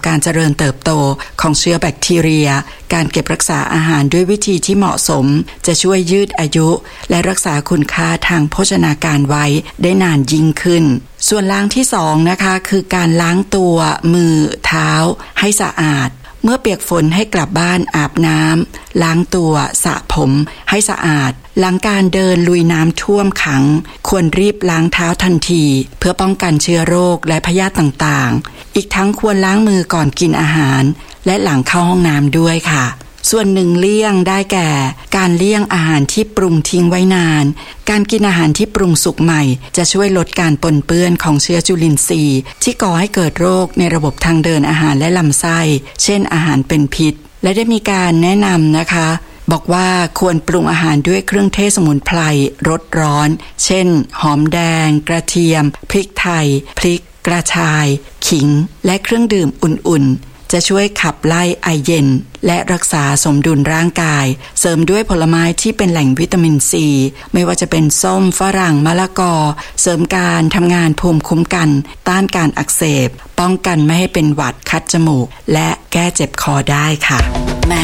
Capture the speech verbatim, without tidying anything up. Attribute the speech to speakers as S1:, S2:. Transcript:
S1: การเจริญเติบโตของเชื้อแบคทีเรียการเก็บรักษาอาหารด้วยวิธีที่เหมาะสมจะช่วยยืดอายุและรักษาคุณค่าทางโภชนาการไว้ได้นานยิ่งขึ้นส่วนล้างที่สองนะคะคือการล้างตัวมือเท้าให้สะอาดเมื่อเปียกฝนให้กลับบ้านอาบน้ำล้างตัวสระผมให้สะอาดหลังการเดินลุยน้ำท่วมขังควรรีบล้างเท้าทันทีเพื่อป้องกันเชื้อโรคและพยาธิต่างๆอีกทั้งควรล้างมือก่อนกินอาหารและหลังเข้าห้องน้ำด้วยค่ะส่วนหนึ่งเลี่ยงได้แก่การเลี่ยงอาหารที่ปรุงทิ้งไว้นานการกินอาหารที่ปรุงสุกใหม่จะช่วยลดการปนเปื้อนของเชื้อจุลินทรีย์ที่ก่อให้เกิดโรคในระบบทางเดินอาหารและลำไส้เช่นอาหารเป็นพิษและได้มีการแนะนำนะคะบอกว่าควรปรุงอาหารด้วยเครื่องเทศสมุนไพรรสร้อนเช่นหอมแดงกระเทียมพริกไทยพริกกระชายขิงและเครื่องดื่มอุ่นๆจะช่วยขับไล่ไอเย็นและรักษาสมดุลร่างกายเสริมด้วยผลไม้ที่เป็นแหล่งวิตามินซีไม่ว่าจะเป็นส้มฝรั่งมะละกอเสริมการทำงานภูมิคุ้มกันต้านการอักเสบป้องกันไม่ให้เป็นหวัดคัดจมูกและแก้เจ็บคอได้ค่ะแม้